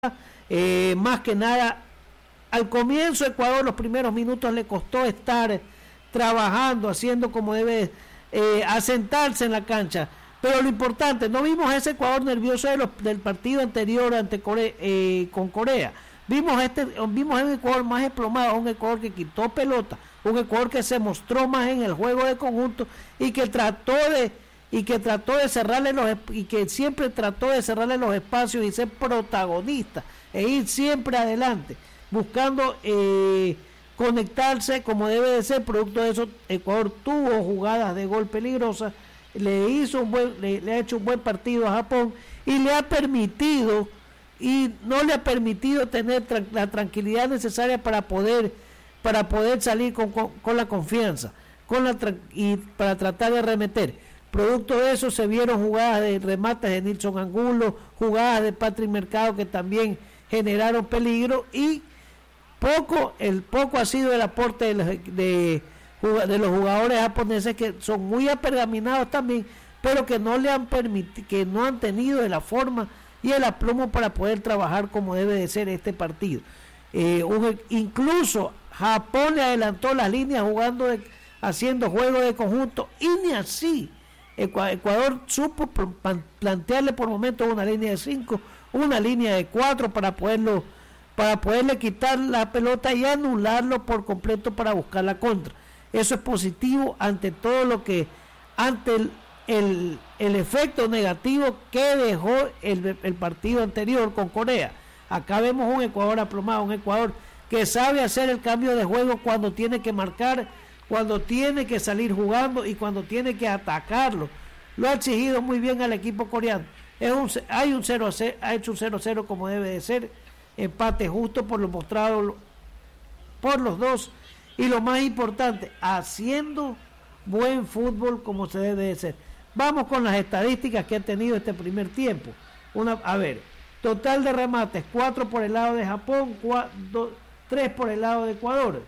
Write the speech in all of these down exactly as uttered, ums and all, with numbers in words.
Eh, más que nada, al comienzo Ecuador, los primeros minutos le costó estar trabajando, haciendo como debe, eh, asentarse en la cancha. Pero lo importante, no vimos ese Ecuador nervioso de los, del partido anterior ante Corea, eh, con Corea. Vimos este, vimos un Ecuador más desplomado, un Ecuador que quitó pelota, un Ecuador que se mostró más en el juego de conjunto y que trató de y que trató de cerrarle los y que siempre trató de cerrarle los espacios y ser protagonista e ir siempre adelante, buscando eh, conectarse como debe de ser. Producto de eso, Ecuador tuvo jugadas de gol peligrosas, le hizo un buen, le, le ha hecho un buen partido a Japón y le ha permitido y no le ha permitido tener tra- la tranquilidad necesaria para poder para poder salir con, con, con la confianza con la tra- y para tratar de remeter. Producto de eso se vieron jugadas de remates de Nilson Angulo, jugadas de Patrick Mercado que también generaron peligro, y poco el poco ha sido el aporte de los, de, de los jugadores japoneses, que son muy apergaminados también, pero que no le han permitido, que no han tenido de la forma y el aplomo para poder trabajar como debe de ser este partido. Eh, un, incluso Japón le adelantó las líneas jugando de, haciendo juego de conjunto, y ni así Ecuador supo plantearle por momentos una línea de cinco, una línea de cuatro para poderlo para poderle quitar la pelota y anularlo por completo para buscar la contra. Eso es positivo ante todo lo que ante el El, el efecto negativo que dejó el, el partido anterior con Corea. Acá vemos un Ecuador aplomado, un Ecuador que sabe hacer el cambio de juego cuando tiene que marcar, cuando tiene que salir jugando y cuando tiene que atacarlo. Lo ha exigido muy bien al equipo coreano. Es un, hay un cero a cero, ha hecho un cero a cero como debe de ser, empate justo por lo mostrado por los dos, y lo más importante, haciendo buen fútbol como se debe de ser. Vamos con las estadísticas que ha tenido este primer tiempo. Una, a ver, total de remates, cuatro por el lado de Japón, tres por el lado de Ecuador.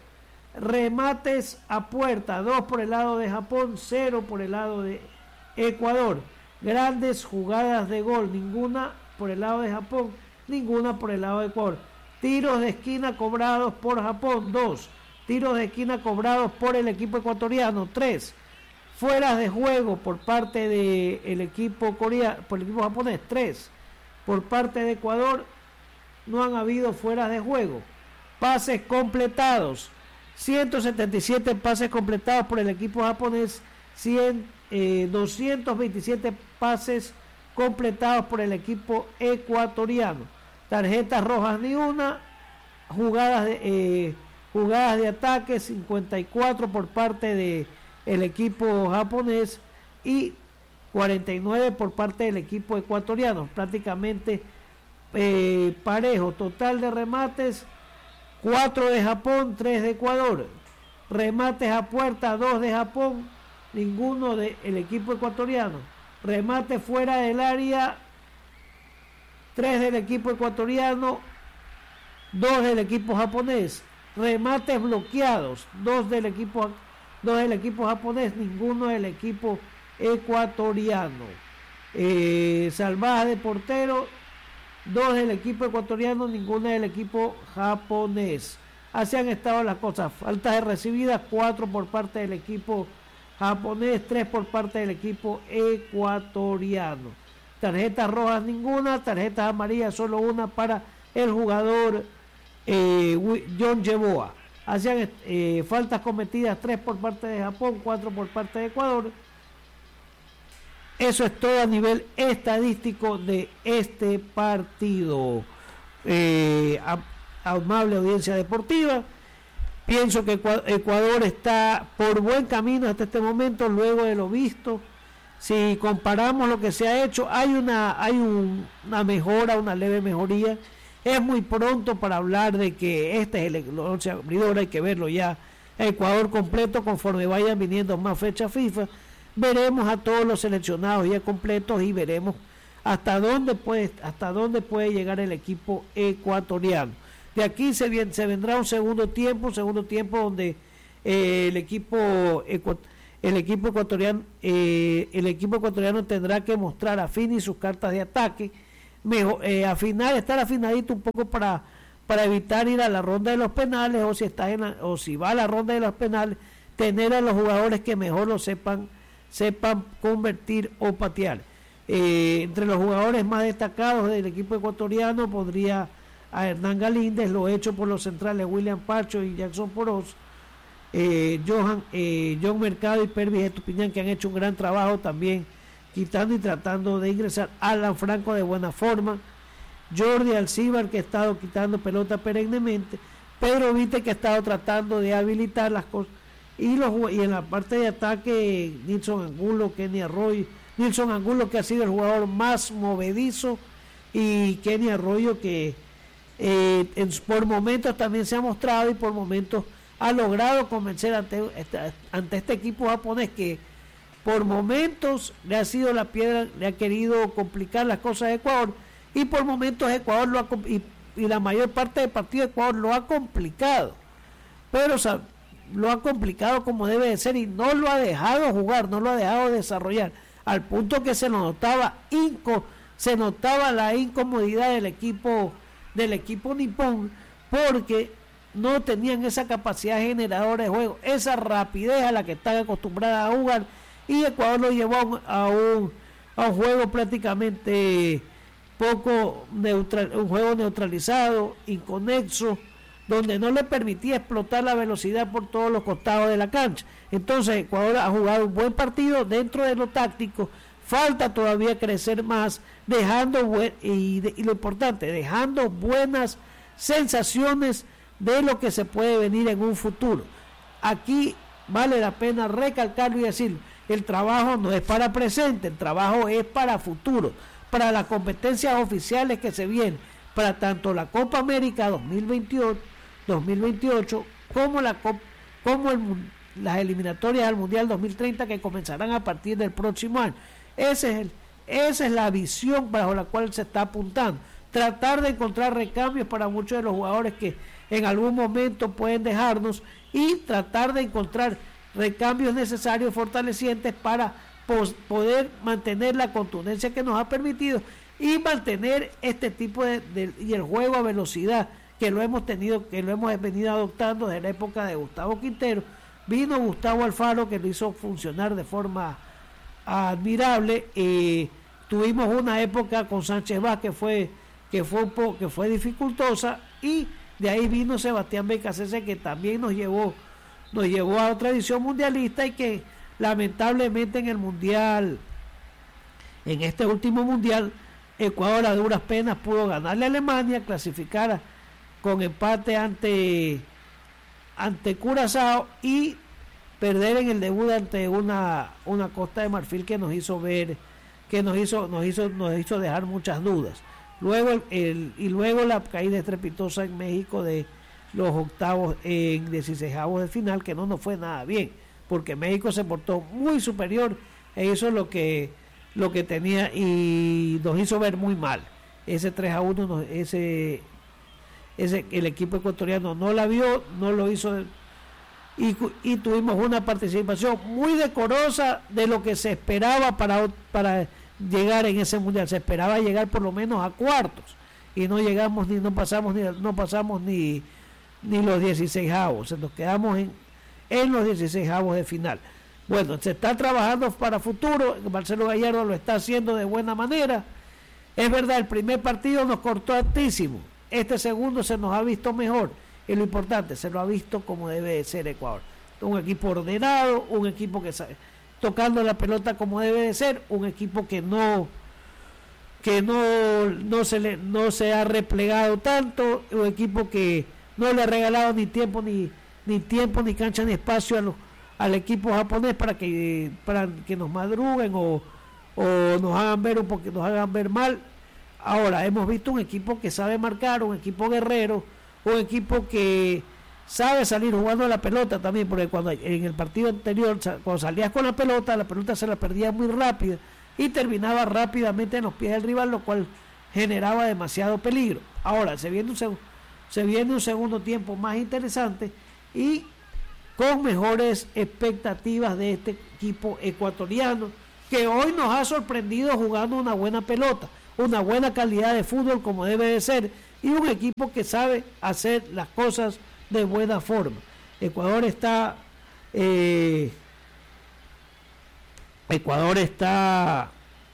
Remates a puerta, dos por el lado de Japón, cero por el lado de Ecuador. Grandes jugadas de gol, ninguna por el lado de Japón, ninguna por el lado de Ecuador. Tiros de esquina cobrados por Japón, dos. Tiros de esquina cobrados por el equipo ecuatoriano, tres. Fueras de juego por parte del equipo coreano, por el equipo japonés, tres. Por parte de Ecuador no han habido fueras de juego. Pases completados, ciento setenta y siete pases completados por el equipo japonés, cien, eh, doscientos veintisiete pases completados por el equipo ecuatoriano. Tarjetas rojas ni una, jugadas de eh, jugadas de ataque cincuenta y cuatro por parte de el equipo japonés y cuarenta y nueve por parte del equipo ecuatoriano, prácticamente eh, parejo. Total de remates, cuatro de Japón, tres de Ecuador. Remates a puerta, dos de Japón, ninguno del equipo ecuatoriano. Remates fuera del área, tres del equipo ecuatoriano, dos del equipo japonés. Remates bloqueados, dos del equipo dos del equipo japonés, ninguno del equipo ecuatoriano. Eh, salvadas de portero, dos del equipo ecuatoriano, ninguna del equipo japonés. Así han estado las cosas. Faltas de recibidas, cuatro por parte del equipo japonés, tres por parte del equipo ecuatoriano. Tarjetas rojas ninguna, tarjetas amarillas solo una para el jugador eh, John Yeboah. Hacían eh, faltas cometidas, tres por parte de Japón, cuatro por parte de Ecuador. Eso es todo a nivel estadístico de este partido. Eh, a, amable audiencia deportiva, pienso que Ecuador está por buen camino hasta este momento, luego de lo visto. Si comparamos lo que se ha hecho, hay una, hay un, una mejora, una leve mejoría. Es muy pronto para hablar de que este es el once abridor, hay que verlo ya Ecuador completo conforme vayan viniendo más fechas FIFA. Veremos a todos los seleccionados ya completos y veremos hasta dónde puede, hasta dónde puede llegar el equipo ecuatoriano. De aquí se, viene, se vendrá un segundo tiempo, un segundo tiempo donde eh, el equipo el equipo ecuatoriano eh, el equipo ecuatoriano tendrá que mostrar a Fini sus cartas de ataque. mejor, eh, afinar, estar afinadito un poco para, para evitar ir a la ronda de los penales, o si estás en la, o si va a la ronda de los penales, tener a los jugadores que mejor lo sepan, sepan convertir o patear. Eh, entre los jugadores más destacados del equipo ecuatoriano podría a Hernán Galíndez, lo hecho por los centrales William Pacho y Jackson Poroz, eh, Johan, eh, John Mercado y Pervis Estupiñán, que han hecho un gran trabajo también, quitando y tratando de ingresar. Alan Franco de buena forma, Jordi Alcíbar, que ha estado quitando pelota perennemente, Pedro Vite, que ha estado tratando de habilitar las cosas, y, los, y en la parte de ataque Nilson Angulo, Kenny Arroyo, Nilson Angulo, que ha sido el jugador más movedizo, y Kenny Arroyo, que eh, en, por momentos también se ha mostrado y por momentos ha logrado convencer ante, ante este equipo japonés, que por momentos le ha sido la piedra, le ha querido complicar las cosas a Ecuador, y por momentos Ecuador lo ha, y, y la mayor parte del partido de Ecuador lo ha complicado, pero o sea, lo ha complicado como debe de ser, y no lo ha dejado jugar, no lo ha dejado desarrollar, al punto que se notaba inco, se notaba la incomodidad del equipo del equipo nipón, porque no tenían esa capacidad generadora de juego, esa rapidez a la que están acostumbradas a jugar, y Ecuador lo llevó a un, a un, a un juego prácticamente poco neutral, un juego neutralizado, inconexo, donde no le permitía explotar la velocidad por todos los costados de la cancha. Entonces Ecuador ha jugado un buen partido dentro de lo táctico, falta todavía crecer más, dejando buen, y, de, y lo importante, dejando buenas sensaciones de lo que se puede venir en un futuro. Aquí vale la pena recalcarlo y decir, el trabajo no es para presente, el trabajo es para futuro, para las competencias oficiales que se vienen, para tanto la Copa América dos mil veintiocho, dos mil veintiocho como la como el, las eliminatorias al Mundial dos mil treinta, que comenzarán a partir del próximo año. Ese es el, esa es la visión bajo la cual se está apuntando, tratar de encontrar recambios para muchos de los jugadores que en algún momento pueden dejarnos, y tratar de encontrar recambios necesarios, fortalecientes, para pos, poder mantener la contundencia que nos ha permitido, y mantener este tipo de, de y el juego a velocidad que lo hemos tenido, que lo hemos venido adoptando desde la época de Gustavo Quintero. Vino Gustavo Alfaro, que lo hizo funcionar de forma admirable. Eh, tuvimos una época con Sánchez Vázquez que fue que fue un poco, que fue dificultosa, y de ahí vino Sebastián Becasese, que también nos llevó nos llevó a otra edición mundialista, y que lamentablemente en el mundial, en este último mundial, Ecuador a duras penas pudo ganarle a Alemania, clasificar con empate ante ante Curazao, y perder en el debut ante una una Costa de Marfil que nos hizo ver que nos hizo nos hizo nos hizo dejar muchas dudas. Luego el, el y luego la caída estrepitosa en México de los octavos en dieciseisavos de final, que no nos fue nada bien, porque México se portó muy superior e hizo lo que lo que tenía, y nos hizo ver muy mal. Ese tres a uno nos, ese ese el equipo ecuatoriano no la vio, no lo hizo, y, y tuvimos una participación muy decorosa de lo que se esperaba para para llegar en ese mundial. Se esperaba llegar por lo menos a cuartos, y no llegamos ni no pasamos ni no pasamos ni ni los dieciseisavos, nos quedamos en en los dieciseisavos de final. Bueno, se está trabajando para futuro, Marcelo Gallardo lo está haciendo de buena manera. Es verdad, el primer partido nos cortó altísimo, este segundo se nos ha visto mejor, y lo importante, se lo ha visto como debe de ser Ecuador, un equipo ordenado, un equipo que sabe, tocando la pelota como debe de ser, un equipo que no que no no se le no se ha replegado tanto, un equipo que no le ha regalado ni tiempo ni ni tiempo ni cancha ni espacio a los al equipo japonés para que para que nos madruguen o, o nos hagan ver un poco, nos hagan ver mal. Ahora hemos visto un equipo que sabe marcar, un equipo guerrero, un equipo que sabe salir jugando a la pelota también, porque cuando en el partido anterior, cuando salías con la pelota, la pelota se la perdía muy rápido y terminaba rápidamente en los pies del rival, lo cual generaba demasiado peligro. Ahora se viene un, seg- se viene un segundo tiempo más interesante y con mejores expectativas de este equipo ecuatoriano, que hoy nos ha sorprendido jugando una buena pelota. una buena calidad de fútbol como debe de ser y un equipo que sabe hacer las cosas de buena forma. Ecuador está eh, Ecuador está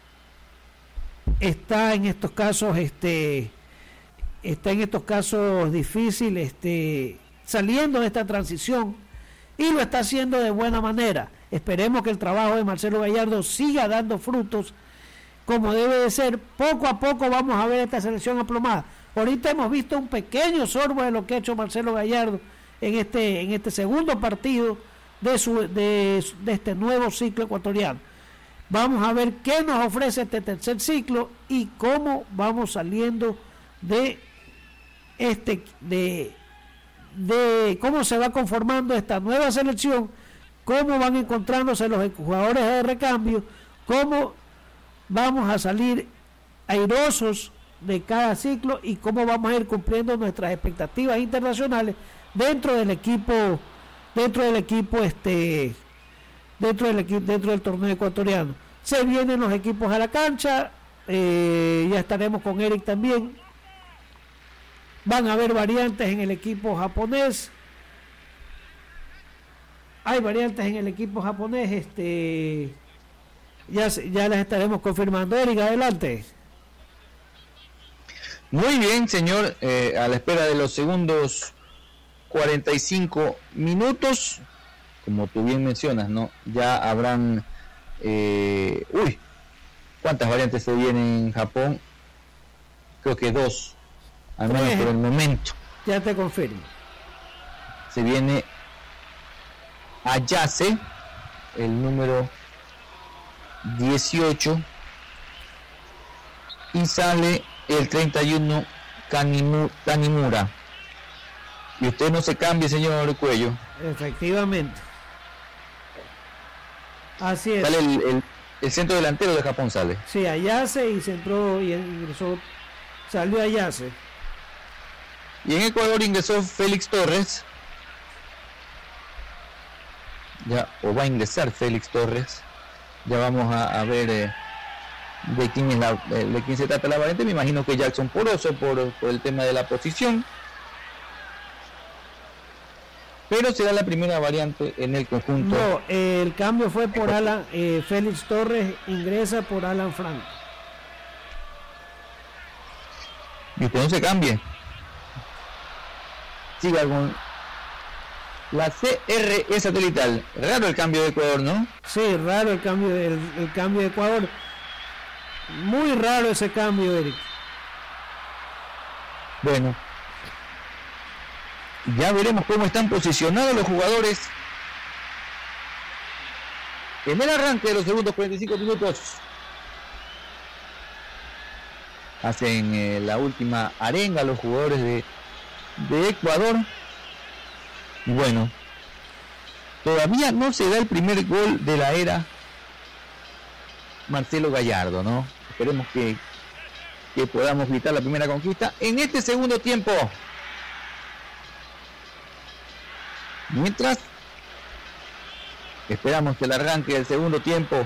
está en estos casos este está en estos casos difíciles este saliendo de esta transición y lo está haciendo de buena manera. Esperemos que el trabajo de Marcelo Gallardo siga dando frutos como debe de ser. Poco a poco vamos a ver esta selección aplomada. Ahorita hemos visto un pequeño sorbo de lo que ha hecho Marcelo Gallardo en este en este segundo partido de su de, de este nuevo ciclo ecuatoriano. Vamos a ver qué nos ofrece este tercer ciclo y cómo vamos saliendo de este de de cómo se va conformando esta nueva selección, cómo van encontrándose los jugadores de recambio, cómo vamos a salir airosos de cada ciclo y cómo vamos a ir cumpliendo nuestras expectativas internacionales dentro del equipo dentro del equipo este dentro del equipo dentro del torneo ecuatoriano. Se vienen los equipos a la cancha, eh, ya estaremos con Eric también. Van a haber variantes en el equipo japonés. Hay variantes en el equipo japonés, este ya ya las estaremos confirmando. Eric, adelante. Muy bien, señor, eh, a la espera de los segundos cuarenta y cinco minutos, como tú bien mencionas, ¿no? Ya habrán, eh, uy, ¿cuántas variantes se vienen en Japón? Creo que dos, al menos por el momento. Ya te confirmo. Se viene Ayase, el número dieciocho, y sale el treinta y uno Kanimu, Kanimura. Y usted no se cambie, señor Cuello. Efectivamente. Así es. Sale el, el, el centro delantero de Japón, sale. Sí, Ayase y se entró y ingresó, salió Ayase. Y en Ecuador ingresó Félix Torres. Ya, o va a ingresar Félix Torres. Ya vamos a, a ver eh, de quién es la, de quién se trata la variante. Me imagino que Jackson Poroso por, por el tema de la posición. Pero será la primera variante en el conjunto. No, eh, el cambio fue por Alan, eh, Félix Torres ingresa por Alan Franco. Y usted no se cambie. Siga con la C R E satelital. Raro el cambio de Ecuador, ¿no? Sí, raro el cambio de, el, el cambio de Ecuador. Muy raro ese cambio, Eric. Bueno, ya veremos cómo están posicionados los jugadores en el arranque de los segundos cuarenta y cinco minutos. Hacen eh, la última arenga los jugadores de, de Ecuador. Y bueno, todavía no se da el primer gol de la era Marcelo Gallardo, ¿no? Esperemos que, que podamos gritar la primera conquista en este segundo tiempo. Mientras esperamos que el arranque del segundo tiempo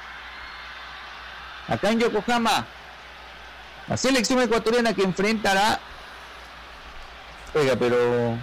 acá en Yokohama, la selección ecuatoriana que enfrentará, oiga, pero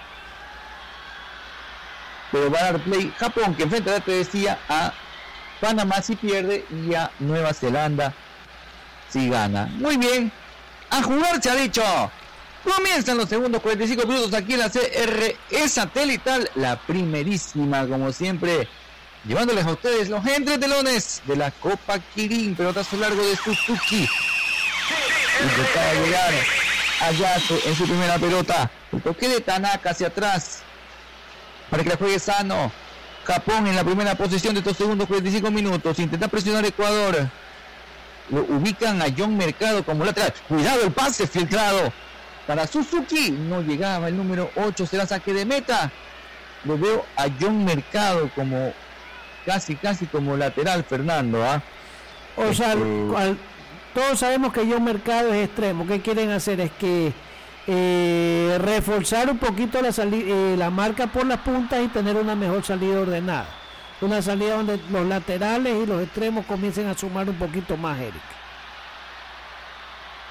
pero va a dar play Japón, que enfrentará, te decía, a Panamá si pierde y a Nueva Zelanda si gana. Muy bien, a jugar se ha dicho. Comienzan los segundos cuarenta y cinco minutos aquí en la C R E satelital, la primerísima, como siempre, llevándoles a ustedes los entretelones de la Copa Kirin, pelotazo largo de Suzuki. Intentaba llegar allá en su primera pelota, el toque de Tanaka hacia atrás, para que la juegue Sano. Japón en la primera posición de estos segundos cuarenta y cinco minutos, intenta presionar a Ecuador, lo ubican a John Mercado como lateral, cuidado el pase filtrado para Suzuki, no llegaba el número ocho, será saque de meta. Lo veo a John Mercado como casi casi como lateral, Fernando, ¿ah? ¿eh? O sea, este... al, todos sabemos que John Mercado es extremo. ¿Qué quieren hacer? Es que eh, reforzar un poquito la, sali- eh, la marca por las puntas y tener una mejor salida ordenada, una salida donde los laterales y los extremos comiencen a sumar un poquito más, Eric.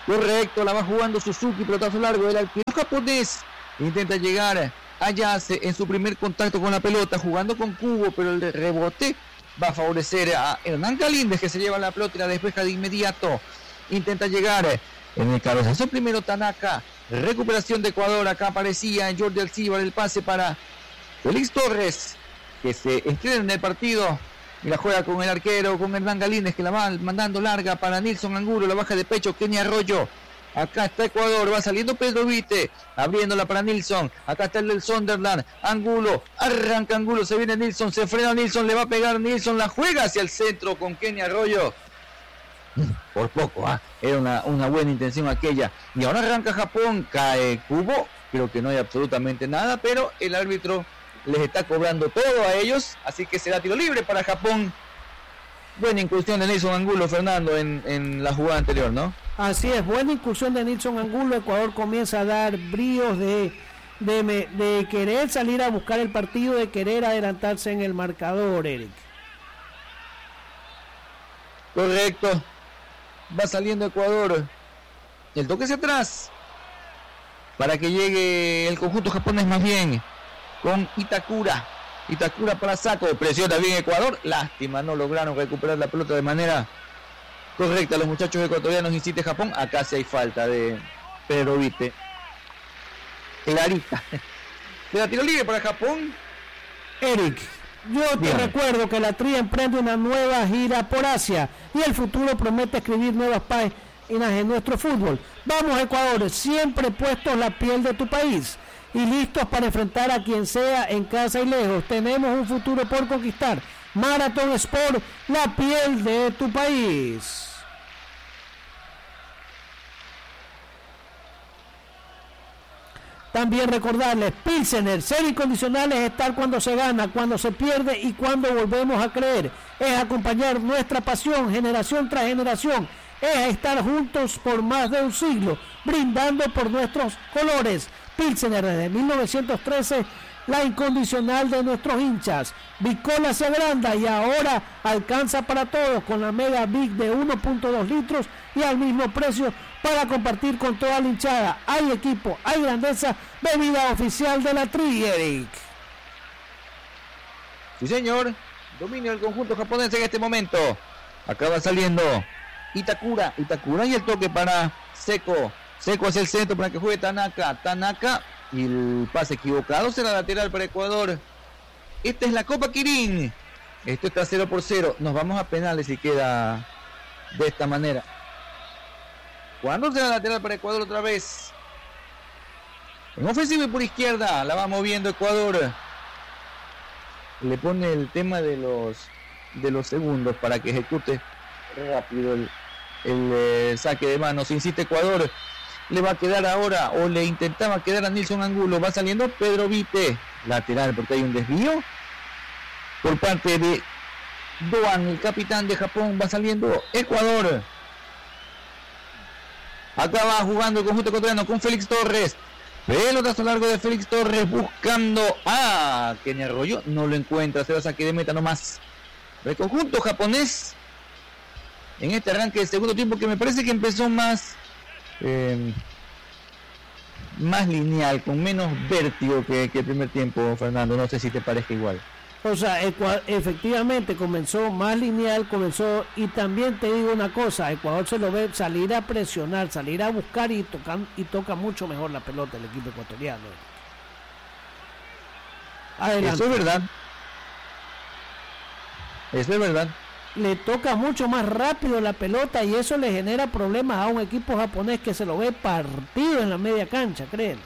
Correcto, la va jugando Suzuki, pelotazo largo del arquero japonés. Intenta llegar a Yase en su primer contacto con la pelota, jugando con Kubo, pero el rebote va a favorecer a Hernán Galíndez, que se lleva la pelota y la despeja de inmediato. Intenta llegar en el cabezazo primero Tanaka. Recuperación de Ecuador, acá aparecía Jordi Alcibar, el pase para Félix Torres, que se estrena en el partido y la juega con el arquero, con Hernán Galíndez, que la va mandando larga para Nilson Angulo, la baja de pecho Kenny Arroyo. Acá está Ecuador, va saliendo Pedro Vite, abriéndola para Nilson. Acá está el del Sunderland, Angulo, arranca Angulo, se viene Nilson, se frena Nilson, le va a pegar Nilson, la juega hacia el centro con Kenny Arroyo. Por poco, ¿ah? ¿eh? Era una, una buena intención aquella. Y ahora arranca Japón, cae Kubo, creo que no hay absolutamente nada, pero el árbitro les está cobrando todo a ellos, así que será tiro libre para Japón. Buena incursión de Nilson Angulo, Fernando, en, en la jugada anterior, ¿no? Así es, buena incursión de Nilson Angulo. Ecuador comienza a dar bríos de, de, de querer salir a buscar el partido, de querer adelantarse en el marcador, Eric. Correcto. Va saliendo Ecuador. El toque hacia atrás para que llegue el conjunto japonés más bien con Itakura. Itakura para Saco. Presiona bien Ecuador. Lástima, no lograron recuperar la pelota de manera correcta los muchachos ecuatorianos. Insiste Japón. Acá sí hay falta de Pedro Vite. Clarita. Queda tiro libre para Japón. Eric, yo te Bien. recuerdo que la Tri emprende una nueva gira por Asia y el futuro promete escribir nuevas páginas en nuestro fútbol. Vamos Ecuador, siempre puestos la piel de tu país y listos para enfrentar a quien sea en casa y lejos. Tenemos un futuro por conquistar. Marathon Sport, la piel de tu país. También recordarles, Pilsener, ser incondicional es estar cuando se gana, cuando se pierde y cuando volvemos a creer. Es acompañar nuestra pasión generación tras generación. Es estar juntos por más de un siglo, brindando por nuestros colores. Pilsener desde mil novecientos trece, la incondicional de nuestros hinchas. Bicola se agranda y ahora alcanza para todos con la Mega Big de uno punto dos litros y al mismo precio para compartir con toda la hinchada. Hay equipo, hay grandeza, bebida oficial de la Tri, Eric. Sí, señor. Dominio del conjunto japonés en este momento. Acaba saliendo Itakura. Itakura y el toque para Seco. Seco hacia el centro para que juegue Tanaka. Tanaka y el pase equivocado será lateral para Ecuador. Esta es la Copa Kirin. Esto está cero por cero. Nos vamos a penales si queda de esta manera. Cuando será lateral para Ecuador otra vez. En ofensiva y por izquierda la va moviendo Ecuador. Le pone el tema de los de los segundos para que ejecute rápido el, el eh, saque de manos. Insiste Ecuador. Le va a quedar ahora, o le intentaba quedar a Nilson Angulo. Va saliendo Pedro Vite, lateral, porque hay un desvío por parte de Doan, el capitán de Japón. Va saliendo Ecuador. Acá va jugando el conjunto ecuatoriano con Félix Torres. Pelotazo largo de Félix Torres buscando a Kenny Arroyo. No lo encuentra, se va a saque de meta nomás. El conjunto japonés en este arranque del segundo tiempo, que me parece que empezó más eh, más lineal, con menos vértigo que, que el primer tiempo, Fernando. No sé si te parezca igual. O sea, efectivamente comenzó más lineal, comenzó, y también te digo una cosa, Ecuador se lo ve salir a presionar, salir a buscar y tocan, y toca mucho mejor la pelota el equipo ecuatoriano. Adelante. Eso es verdad. Eso es verdad. Le toca mucho más rápido la pelota y eso le genera problemas a un equipo japonés que se lo ve partido en la media cancha, creen.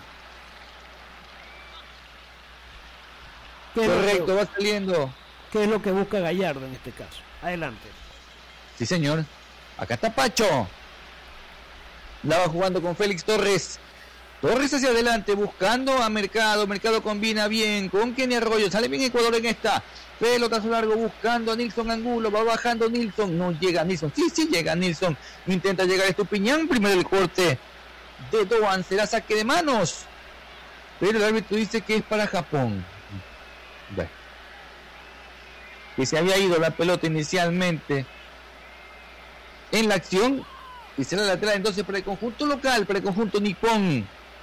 Correcto, que, va saliendo. ¿Qué es lo que busca Gallardo en este caso? Adelante. Sí, señor. Acá está Pacho. La va jugando con Félix Torres. Torres hacia adelante, buscando a Mercado. Mercado combina bien con Kenny Arroyo. Sale bien Ecuador en esta. Pelotazo largo buscando a Nilson Angulo. Va bajando Nilson. No llega Nilson. Sí, sí llega Nilson. Intenta llegar Estupiñán. Primero el corte de Doan. Será saque de manos. Pero el árbitro dice que es para Japón. Bueno, que se había ido la pelota inicialmente en la acción, Y será lateral entonces para el conjunto local, para el conjunto nipón.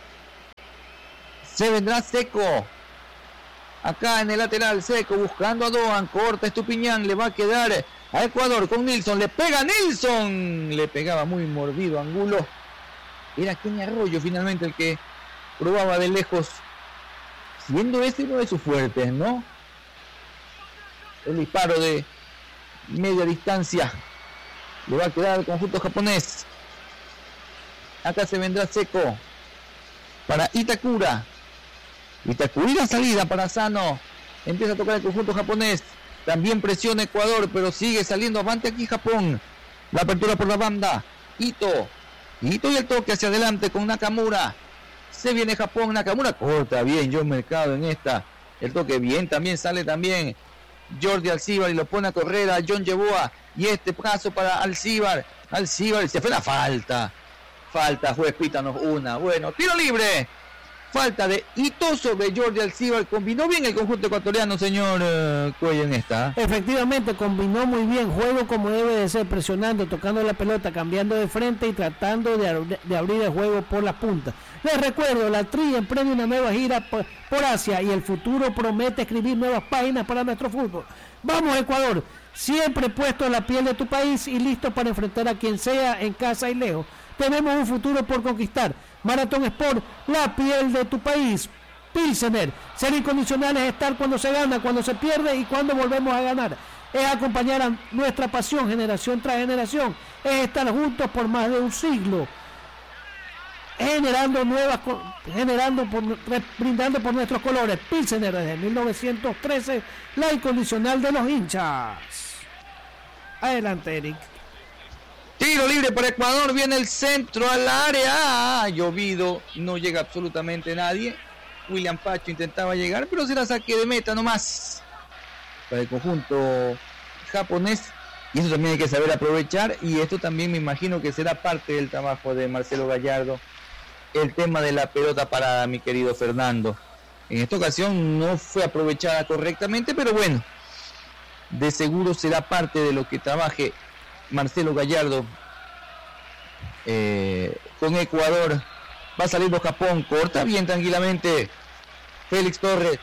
Se vendrá Seco. Acá en el lateral, Seco buscando a Doan. Corta Estupiñán, le va a quedar a Ecuador con Nilsson. Le pega Nilsson. Le pegaba muy mordido Angulo. Era Kenny Arroyo finalmente el que probaba de lejos. Siendo ese uno de sus fuertes, ¿no? El disparo de media distancia. Le va a quedar al conjunto japonés. Acá se vendrá Seco para Itakura. Itakura salida para Sano. Empieza a tocar el conjunto japonés. También presiona Ecuador, pero sigue saliendo avante aquí Japón. La apertura por la banda. Ito. Ito y el toque hacia adelante con Nakamura. Se viene Japón. Nakamura corta bien. John Mercado en esta. El toque bien. También sale también Jordi Alcibar y lo pone a correr a John Yeboah. Y este paso para Alcibar. Alcibar, se fue la falta. Falta, juez, pítanos una. Bueno, tiro libre. Falta de Ito sobre Jordi Alcibar. Combinó bien el conjunto ecuatoriano, señor uh, Cuello, en esta. Efectivamente, combinó muy bien. Juego como debe de ser, presionando, tocando la pelota, cambiando de frente y tratando de, ab- de abrir el juego por las puntas. Les recuerdo, la Tri emprende una nueva gira por, por Asia y el futuro promete escribir nuevas páginas para nuestro fútbol. Vamos, Ecuador. Siempre puesto en la piel de tu país y listo para enfrentar a quien sea en casa y lejos. Tenemos un futuro por conquistar. Maratón Sport, la piel de tu país. Pilsener, ser incondicional es estar cuando se gana, cuando se pierde y cuando volvemos a ganar. Es acompañar a nuestra pasión generación tras generación. Es estar juntos por más de un siglo. Generando nuevas, generando por, brindando por nuestros colores. Pilsener desde mil novecientos trece, la incondicional de los hinchas. Adelante, Eric. Tiro libre para Ecuador, viene el centro al área, ha llovido, no llega absolutamente nadie. William Pacho intentaba llegar, pero será saque de meta nomás para el conjunto japonés, y eso también hay que saber aprovechar, y esto también me imagino que será parte del trabajo de Marcelo Gallardo, el tema de la pelota parada, mi querido Fernando. En esta ocasión no fue aprovechada correctamente, pero bueno, de seguro será parte de lo que trabaje Marcelo Gallardo eh, con Ecuador. Va saliendo Japón, corta bien tranquilamente Félix Torres,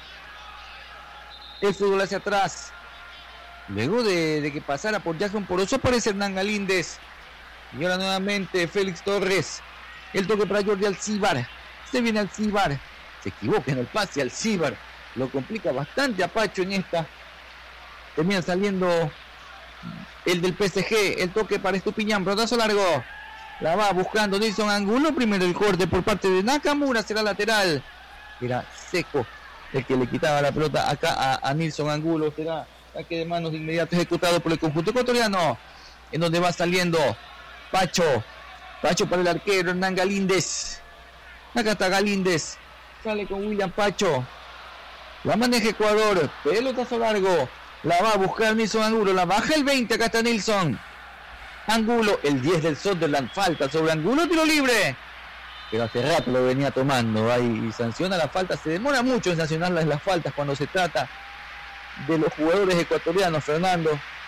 el fútbol hacia atrás, luego de, de que pasara por Jackson Poroso aparece Hernán Galíndez, y ahora nuevamente Félix Torres, el toque para Jordi Alcibar, se viene Alcibar, se equivoca en el pase Alcibar, lo complica bastante a Pacho en esta, termina saliendo el del P S G, el toque para Estupiñán, pelotazo largo, la va buscando Nilsson Angulo, primero el corte por parte de Nakamura, será lateral, era Seco el que le quitaba la pelota acá a, a Nilsson Angulo, será saque de manos de inmediato ejecutado por el conjunto ecuatoriano, en donde va saliendo Pacho, Pacho para el arquero Hernán Galíndez, acá está Galíndez, sale con William Pacho, la maneja Ecuador, pelotazo largo, la va a buscar Nilsson Angulo, la baja el veinte, acá está Nilsson Angulo, el diez del Sunderland, falta sobre Angulo, tiro libre, pero hace rato lo venía tomando ahí y sanciona la falta, se demora mucho en sancionar las, las faltas cuando se trata de los jugadores ecuatorianos, Fernando,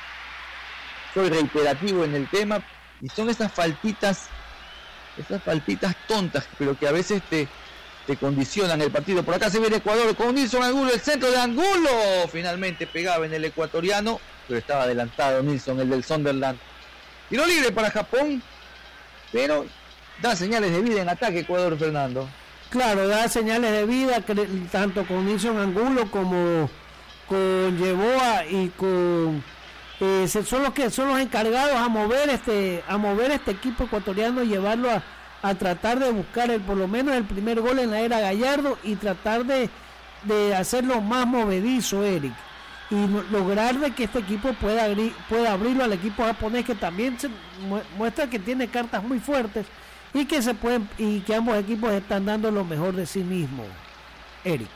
soy reiterativo en el tema, y son esas faltitas, esas faltitas tontas, pero que a veces te te condicionan el partido. Por acá se viene Ecuador con Nilsson Angulo, el centro de Angulo, finalmente pegaba en el ecuatoriano, pero estaba adelantado Nilsson, el del Sunderland. Tiro libre para Japón, pero da señales de vida en ataque Ecuador, Fernando. Claro, da señales de vida, tanto con Nilsson Angulo como con Yeboah y con eh, son los que son los encargados a mover este a mover este equipo ecuatoriano y llevarlo a a tratar de buscar el, por lo menos el primer gol en la era Gallardo y tratar de, de hacerlo más movedizo, Eric, y no, lograr de que este equipo pueda, abrir, pueda abrirlo al equipo japonés, que también se muestra que tiene cartas muy fuertes y que se pueden y que ambos equipos están dando lo mejor de sí mismos, Eric.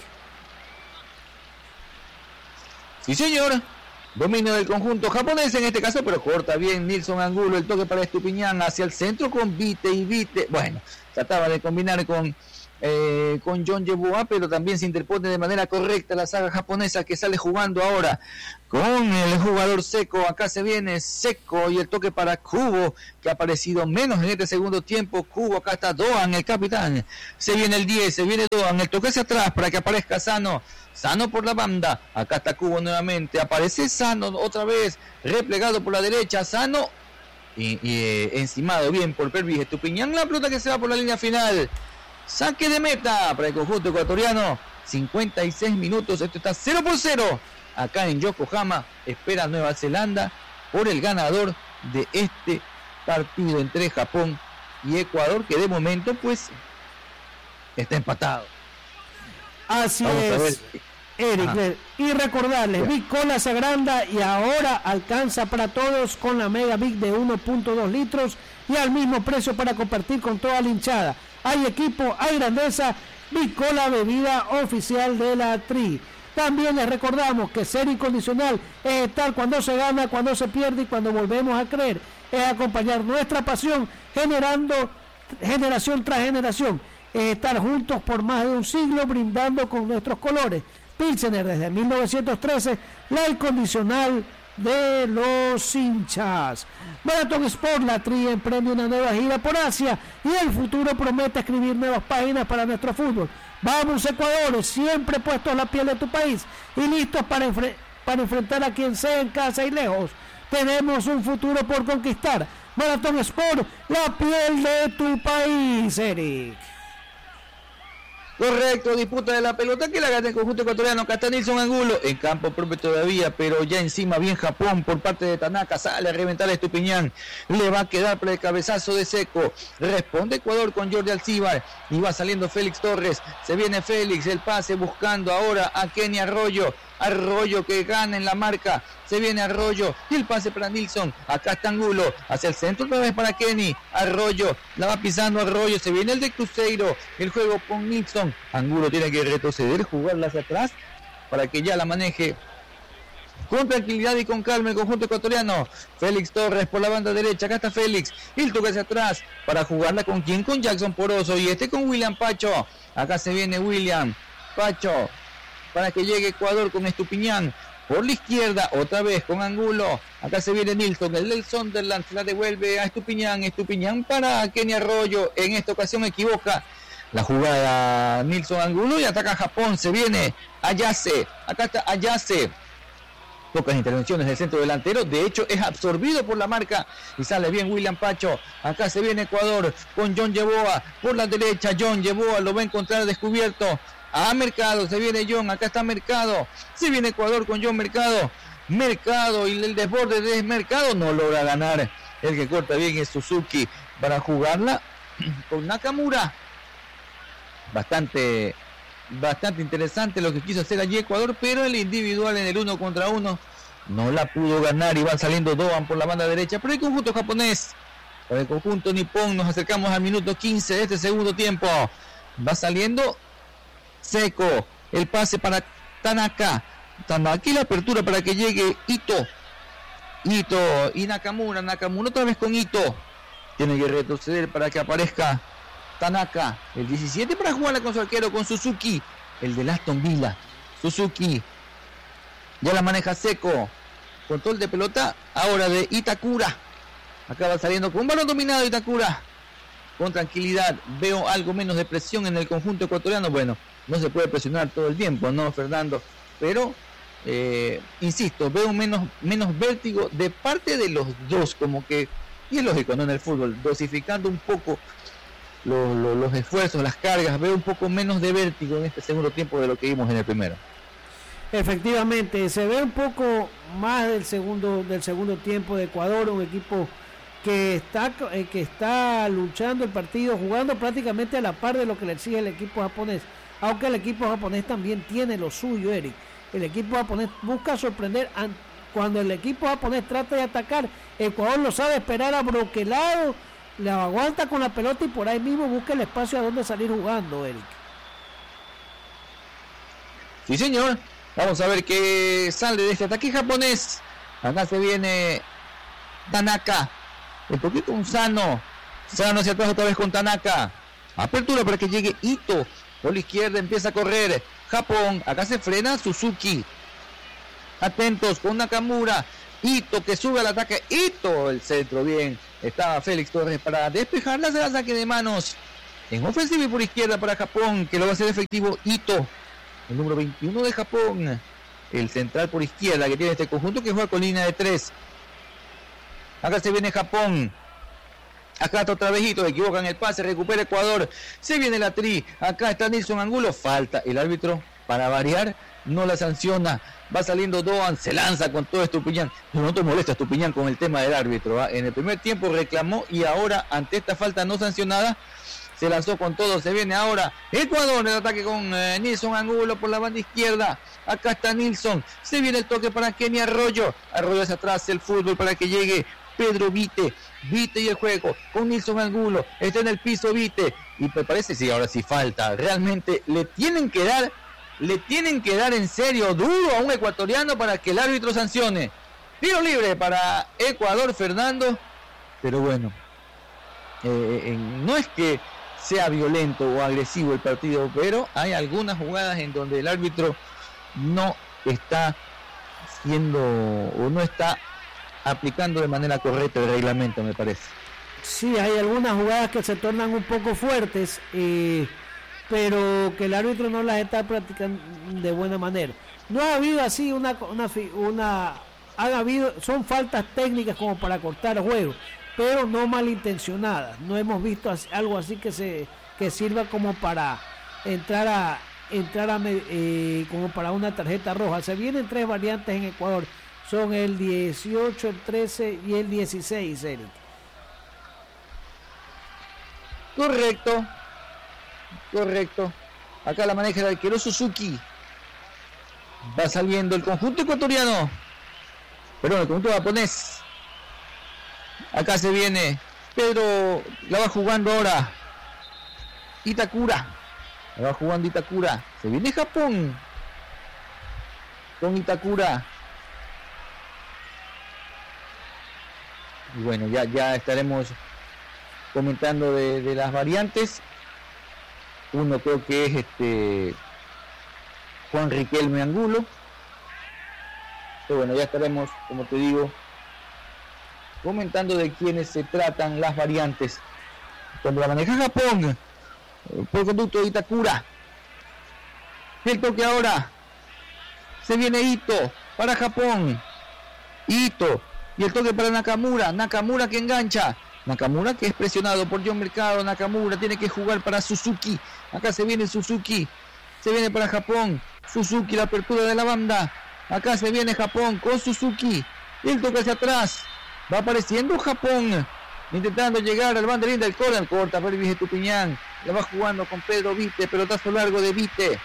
Sí, señor. Dominio del conjunto japonés en este caso, pero corta bien Nilsson Angulo, el toque para Estupiñán hacia el centro con Vite y Vite. Bueno, trataba de combinar con eh, con John Yeboah, pero también se interpone de manera correcta la saga japonesa que sale jugando ahora con el jugador Seco. Acá se viene Seco y el toque para Kubo, que ha aparecido menos en este segundo tiempo. Kubo, acá está Doan, el capitán. Se viene el diez, se viene Doan, el toque hacia atrás para que aparezca Sano. Sano por la banda, acá está Kubo nuevamente, aparece Sano otra vez, replegado por la derecha, Sano y, y eh, encimado bien por Pervis Estupiñán, la pelota que se va por la línea final. Saque de meta para el conjunto ecuatoriano. cincuenta y seis minutos. Esto está cero por cero. Acá en Yokohama espera Nueva Zelanda por el ganador de este partido entre Japón y Ecuador, que de momento pues está empatado. Así Vamos es, Eric. Y recordarles, Big Cola se agranda y ahora alcanza para todos con la Mega Big de uno punto dos litros y al mismo precio para compartir con toda la hinchada. Hay equipo, hay grandeza, Big Cola, bebida oficial de la Tri. También les recordamos que ser incondicional es estar cuando se gana, cuando se pierde y cuando volvemos a creer. Es acompañar nuestra pasión generando generación tras generación. Es estar juntos por más de un siglo brindando con nuestros colores. Pilsener desde mil novecientos trece, la incondicional de los hinchas. Marathon Sport, la Tri emprende una nueva gira por Asia y el futuro promete escribir nuevas páginas para nuestro fútbol. Vamos Ecuador, siempre puestos la piel de tu país y listos para, enfre- para enfrentar a quien sea en casa y lejos. Tenemos un futuro por conquistar. Marathon Sport, la piel de tu país, Eric. Correcto, disputa de la pelota que la gana el conjunto ecuatoriano. Acá está Nilson Angulo, en campo propio todavía, pero ya encima bien Japón por parte de Tanaka, sale a reventar a Estupiñán, le va a quedar por el cabezazo de Seco, responde Ecuador con Jordi Alcibar, y va saliendo Félix Torres, se viene Félix, el pase buscando ahora a Kenny Arroyo, Arroyo que gana en la marca, se viene Arroyo y el pase para Nilson, acá está Angulo, hacia el centro otra vez para Kenny, Arroyo, la va pisando Arroyo, se viene el de Cruzeiro, el juego con Nilson, Angulo tiene que retroceder, jugarla hacia atrás para que ya la maneje con tranquilidad y con calma el conjunto ecuatoriano. Félix Torres por la banda derecha, acá está Félix, y el toque hacia atrás para jugarla con quién, con Jackson Poroso y este con William Pacho, acá se viene William Pacho para que llegue Ecuador con Estupiñán por la izquierda, otra vez con Angulo, acá se viene Nilsson, el del Sunderland se la devuelve a Estupiñán, Estupiñán para Kenny Arroyo, en esta ocasión equivoca la jugada Nilson Angulo y ataca a Japón, se viene Ayase, acá está Ayase, pocas intervenciones del centro delantero, de hecho es absorbido por la marca y sale bien William Pacho, acá se viene Ecuador con John Yeboah por la derecha, John Yeboah lo va a encontrar descubierto, a Mercado, se viene John, acá está Mercado, se viene Ecuador con John Mercado, Mercado y el desborde de Mercado no logra ganar, el que corta bien es Suzuki para jugarla con Nakamura. Bastante, bastante interesante lo que quiso hacer allí Ecuador, pero el individual en el uno contra uno no la pudo ganar y van saliendo Doan por la banda derecha, pero el conjunto japonés, por el conjunto nipón, nos acercamos al minuto quince de este segundo tiempo, va saliendo Seco, el pase para Tanaka, aquí la apertura para que llegue Ito, Ito y Nakamura, Nakamura otra vez con Ito, tiene que retroceder para que aparezca Tanaka, el diecisiete para jugarla con su arquero, con Suzuki, el de Aston Villa, Suzuki, ya la maneja Seco, control de pelota, ahora de Itakura, acaba saliendo con un balón dominado Itakura, con tranquilidad, veo algo menos de presión en el conjunto ecuatoriano, bueno, no se puede presionar todo el tiempo, ¿no, Fernando? Pero, eh, insisto, veo menos, menos vértigo de parte de los dos, como que, y es lógico, ¿no? En el fútbol, dosificando un poco Los, los, los esfuerzos, las cargas, veo un poco menos de vértigo en este segundo tiempo de lo que vimos en el primero. Efectivamente, se ve un poco más del segundo del segundo tiempo de Ecuador, un equipo que está eh, que está luchando el partido, jugando prácticamente a la par de lo que le exige el equipo japonés, aunque el equipo japonés también tiene lo suyo, Eric. El equipo japonés busca sorprender an- cuando el equipo japonés trata de atacar, Ecuador lo sabe esperar abroquelado, le aguanta con la pelota y por ahí mismo busca el espacio a donde salir jugando, Eric. Sí, señor. Vamos a ver qué sale de este ataque japonés. Acá se viene Tanaka. Un poquito un Sano. Sano hacia atrás otra vez con Tanaka. Apertura para que llegue Ito. Por la izquierda empieza a correr Japón. Acá se frena Suzuki. Atentos con Nakamura. Ito que sube al ataque. Ito, el centro, bien. Estaba Félix Torres para despejarla. Se la saque de manos. En ofensiva y por izquierda para Japón, que lo va a hacer efectivo Ito. El número veintiuno de Japón. El central por izquierda que tiene este conjunto que juega con línea de tres. Acá se viene Japón. Acá está otra vez Ito, equivocan el pase, recupera Ecuador. Se viene la tri. Acá está Nilson Angulo. Falta. El árbitro, para variar, no la sanciona. Va saliendo Doan, se lanza con todo Estupiñán. No te molesta Estupiñán con el tema del árbitro, ¿eh? En el primer tiempo reclamó y ahora, ante esta falta no sancionada, se lanzó con todo. Se viene ahora Ecuador en el ataque con eh, Nilson Angulo por la banda izquierda. Acá está Nilson. Se viene el toque para Kenny Arroyo. Arroyo hacia atrás el fútbol para que llegue Pedro Vite. Vite y el juego con Nilson Angulo. Está en el piso Vite. Y me parece, sí, ahora sí falta. Realmente le tienen que dar, le tienen que dar en serio duro a un ecuatoriano para que el árbitro sancione. Tiro libre para Ecuador, Fernando. Pero bueno, eh, eh, no es que sea violento o agresivo el partido, pero hay algunas jugadas en donde el árbitro no está siendo o no está aplicando de manera correcta el reglamento, me parece. Sí, hay algunas jugadas que se tornan un poco fuertes, eh, pero que el árbitro no las está practicando de buena manera. No ha habido así una una una han habido son faltas técnicas como para cortar el juego, pero no malintencionadas. No hemos visto algo así que se que sirva como para entrar a entrar a eh, como para una tarjeta roja. Se vienen tres variantes en Ecuador. Son el dieciocho, el trece y el dieciséis, Eric. Correcto. Correcto. Acá la maneja el arquero Suzuki. Va saliendo el conjunto ecuatoriano. Perdón, el conjunto japonés. Acá se viene Pedro, la va jugando ahora Itakura. La va jugando Itakura. Se viene Japón con Itakura. Y bueno, ya, ya estaremos comentando de, de las variantes. Uno creo que es este Juan Riquelme Angulo. Pero bueno, ya estaremos, como te digo, comentando de quiénes se tratan las variantes. Cuando la maneja Japón por conducto de Itakura. El toque ahora. Se viene Ito para Japón. Ito. Y el toque para Nakamura. Nakamura que engancha. Nakamura que es presionado por John Mercado. Nakamura tiene que jugar para Suzuki. Acá se viene Suzuki. Se viene para Japón. Suzuki, la apertura de la banda. Acá se viene Japón con Suzuki. Y el toque hacia atrás. Va apareciendo Japón. Intentando llegar al banderín del córner. Corta Pervis Estupiñán. La va jugando con Pedro Vite. Pelotazo largo de Vite.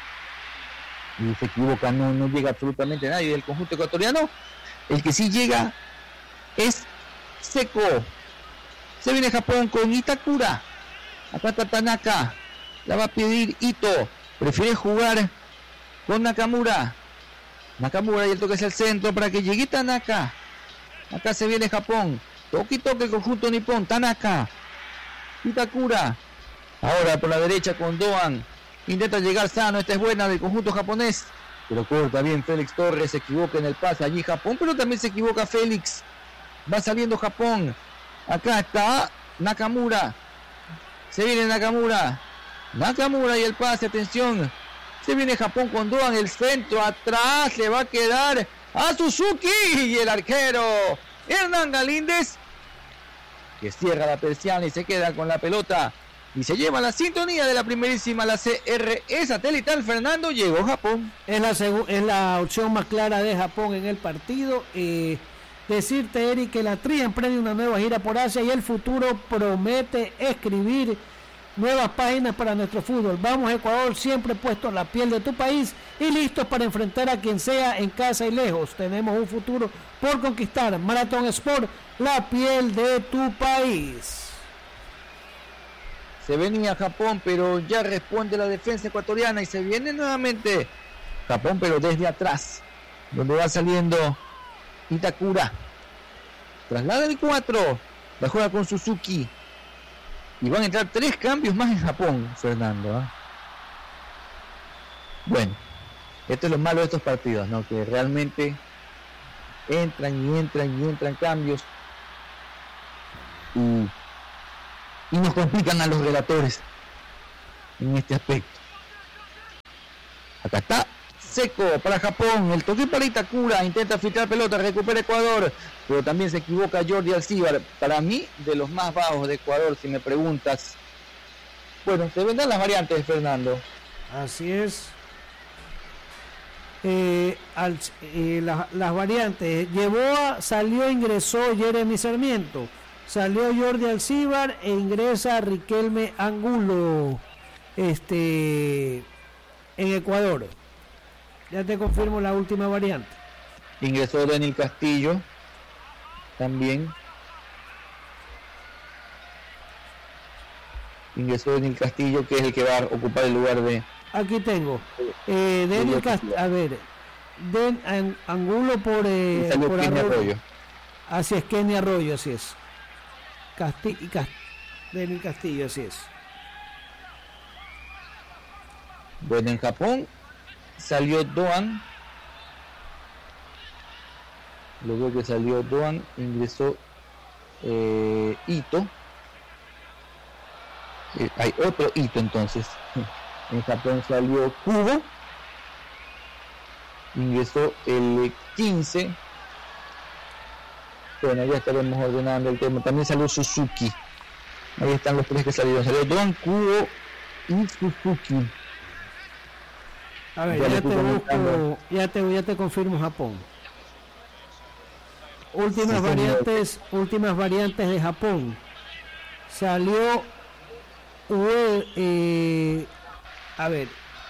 Y se equivoca. No, no llega absolutamente nadie del conjunto ecuatoriano. El que sí llega es Seco. Se viene Japón con Itakura. Acá está Tanaka. La va a pedir Ito. Prefiere jugar con Nakamura. Nakamura y el toque hacia el centro para que llegue Tanaka. Acá se viene Japón. Toque y toque el conjunto nipón. Tanaka. Itakura. Ahora por la derecha con Doan. Intenta llegar sano. Esta es buena del conjunto japonés. Pero corta bien Félix Torres. Se equivoca en el pase allí Japón. Pero también se equivoca Félix. Va saliendo Japón. Acá está Nakamura. Se viene Nakamura. Nakamura y el pase. Atención. Se viene Japón con Doan. El centro atrás. Le va a quedar a Suzuki. Y el arquero Hernán Galíndez, que cierra la persiana y se queda con la pelota. Y se lleva la sintonía de la primerísima, la C R E satelital. Fernando, llegó Japón. Es la, segu- es la opción más clara de Japón en el partido. Eh, decirte, Eric, que la Tri emprende una nueva gira por Asia y el futuro promete escribir nuevas páginas para nuestro fútbol. Vamos Ecuador, siempre puesto en la piel de tu país y listos para enfrentar a quien sea en casa y lejos. Tenemos un futuro por conquistar. Maratón Sport, la piel de tu país. Se venía Japón, pero ya responde la defensa ecuatoriana y se viene nuevamente Japón, pero desde atrás, donde va saliendo Itakura. Traslada el cuatro, la juega con Suzuki. Y van a entrar tres cambios más en Japón, Fernando. ¿eh? Bueno, esto es lo malo de estos partidos, ¿no? Que realmente entran y entran y entran cambios y, y nos complican a los relatores en este aspecto. Acá está Seco para Japón, el toque para Itakura, intenta filtrar pelota, recupera Ecuador, pero también se equivoca Jordi Alcibar, para mí de los más bajos de Ecuador, si me preguntas. Bueno, se vendrán las variantes, Fernando. Así es. Eh, al, eh, la, las variantes, Yeboah salió, ingresó Jeremy Sarmiento, salió Jordi Alcibar e ingresa Riquelme Angulo este en Ecuador. Ya te confirmo la última variante. Ingresó Daniel Castillo también. Ingresó Daniel Castillo, que es el que va a ocupar el lugar de... Aquí tengo. Eh, Daniel Castillo. A ver. Den an, Angulo por, eh, por Arroyo. Arroyo. Así es, Kenny Arroyo, así es. Casti y Cast Daniel Castillo, así es. Bueno, en Japón salió Doan. Luego que salió Doan, ingresó eh, Ito. Eh, hay otro Ito entonces. En Japón salió Kubo. Ingresó el quince. Bueno, ya estaremos ordenando el tema. También salió Suzuki. Ahí están los tres que salieron. Salió Doan, Kubo y Suzuki. A ver, ya, ya te busco, ya te, ya te confirmo Japón. Últimas sí, variantes, señor. últimas variantes de Japón. Salió, eh, a ver,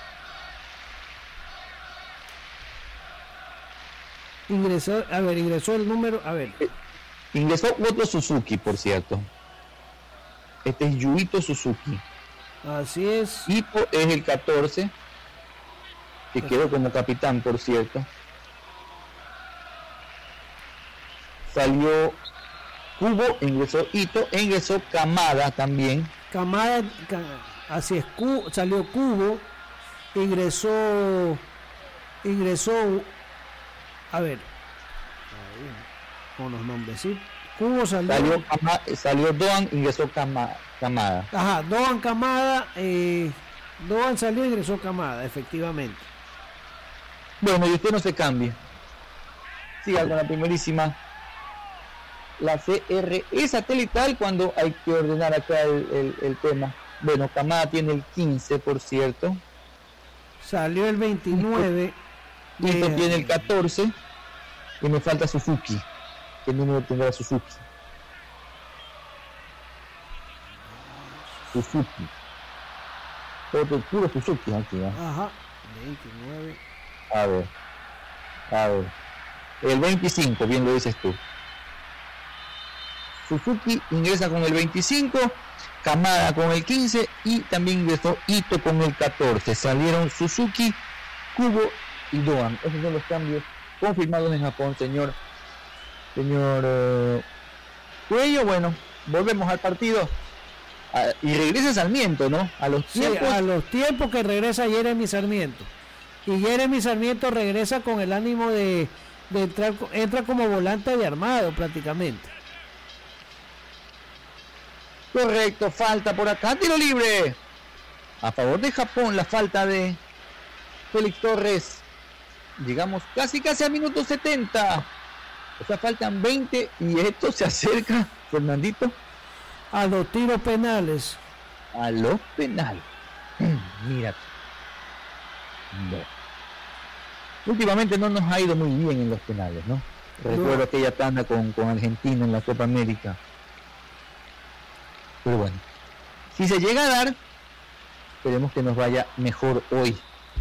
ingresó, a ver, ingresó el número, a ver. Ingresó otro Suzuki, por cierto. Este es Yuito Suzuki. Así es. Ito es el catorce. Que quedó como capitán, por cierto. Salió Kubo, ingresó Ito, ingresó Kamada también. Kamada, así es, Kubo, salió Kubo, ingresó, ingresó, a ver, con los nombres, ¿sí? Kubo salió. Salió, salió Doan, ingresó Kamada. Ajá, Doan Kamada, eh, Doan salió, ingresó Kamada, efectivamente. Bueno, y usted no se cambie. Siga con la primerísima. La C R es satelital cuando hay que ordenar acá el, el, el tema. Bueno, Kamada tiene el quince, por cierto. Salió el veintinueve. Y esto eh, tiene el catorce. Y me falta Suzuki. ¿Qué número tendrá Suzuki? Suzuki. Otro puro Suzuki aquí. ¿eh? Ajá. veintinueve. A ver, a ver, el veinticinco, bien lo dices tú. Suzuki ingresa con el veinticinco, Kamada con el quince y también ingresó Ito con el catorce. Salieron Suzuki, Kubo y Doan. Esos son los cambios confirmados en Japón, señor. Señor uh, Cuello. Bueno, volvemos al partido. A, y regresa Sarmiento, ¿no? A los tiempos. Sí, a los tiempos que regresa Jeremy Sarmiento. Y Jeremy Sarmiento regresa con el ánimo de, de entrar, entra como volante de armado prácticamente. Correcto, falta por acá, tiro libre. A favor de Japón, la falta de Félix Torres. Llegamos casi casi a minuto setenta. O sea, faltan veinte y esto se acerca, Fernandito, a los tiros penales. A los penales. Mira. No. Últimamente no nos ha ido muy bien en los penales, ¿no? Recuerdo no. aquella tanda con, con Argentina en la Copa América. Pero bueno, si se llega a dar, esperemos que nos vaya mejor hoy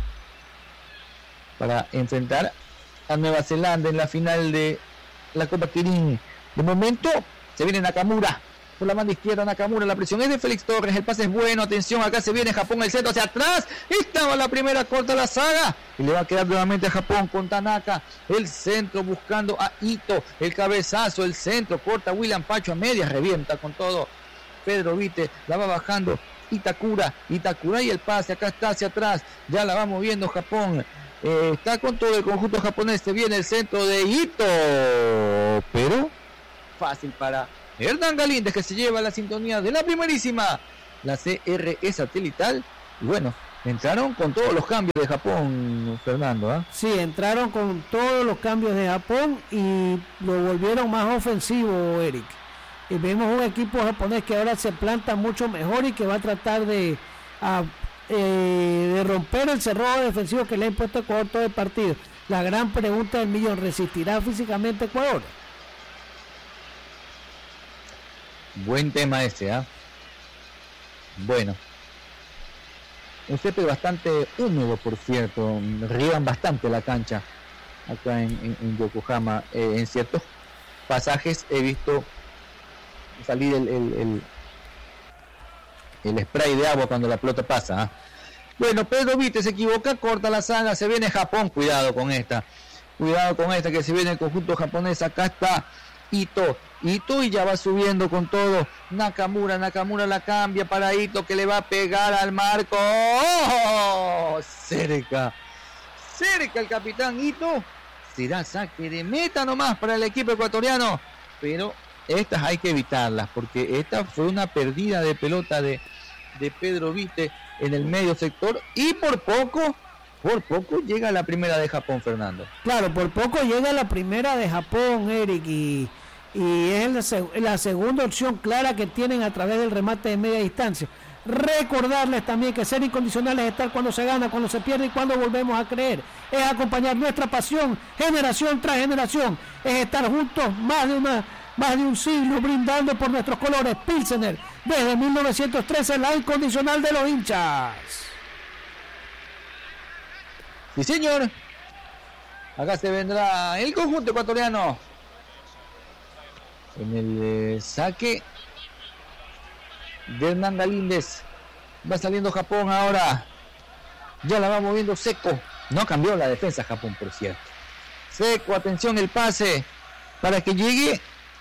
para enfrentar a Nueva Zelanda en la final de la Copa Kirin. De momento se viene Nakamura por la banda izquierda. Nakamura, la presión es de Félix Torres, el pase es bueno, atención, acá se viene Japón, el centro hacia atrás, estaba la primera, corta la saga y le va a quedar nuevamente a Japón con Tanaka, el centro buscando a Ito, el cabezazo, el centro, corta William Pacho a medias, revienta con todo Pedro Vite, la va bajando Itakura, Itakura y el pase, acá está hacia atrás, ya la va moviendo Japón, eh, está con todo el conjunto japonés, se viene el centro de Ito, pero fácil para Hernán Galíndez, que se lleva la sintonía de la primerísima, la C R E satelital, y bueno, entraron con todos los cambios de Japón, Fernando, ¿eh? Sí, entraron con todos los cambios de Japón y lo volvieron más ofensivo, Eric. Y vemos un equipo japonés que ahora se planta mucho mejor y que va a tratar de, a, eh, de romper el cerrojo defensivo que le ha impuesto Ecuador todo el partido. La gran pregunta del millón, ¿resistirá físicamente Ecuador? Buen tema ese, ¿ah? ¿eh? Bueno. Un césped bastante húmedo, por cierto. Riegan bastante la cancha acá en, en, en Yokohama. Eh, en ciertos pasajes he visto salir el, el, el, el spray de agua cuando la pelota pasa. ¿eh? Bueno, Pedro Vite se equivoca, corta la saga, se viene Japón. Cuidado con esta. Cuidado con esta que se viene el conjunto japonés. Acá está Ito. Ito y ya va subiendo con todo. Nakamura, Nakamura la cambia para Ito que le va a pegar al marco. ¡Oh! Cerca. Cerca el capitán Ito. Será saque de meta nomás para el equipo ecuatoriano. Pero estas hay que evitarlas porque esta fue una pérdida de pelota de, de Pedro Vite en el medio sector. Y por poco, por poco llega la primera de Japón, Fernando. Claro, por poco llega la primera de Japón, Eric, y... y es la, la segunda opción clara que tienen a través del remate de media distancia. Recordarles también que ser incondicional es estar cuando se gana, cuando se pierde y cuando volvemos a creer. Es acompañar nuestra pasión generación tras generación. Es estar juntos más de una más de un siglo brindando por nuestros colores. Pilsener, desde mil novecientos trece, la incondicional de los hinchas. Sí, señor. Acá se vendrá el conjunto ecuatoriano. En el eh, saque de Hernán Galíndez. Va saliendo Japón ahora. Ya la va moviendo Seco. No cambió la defensa Japón, por cierto. Seco, atención el pase. Para que llegue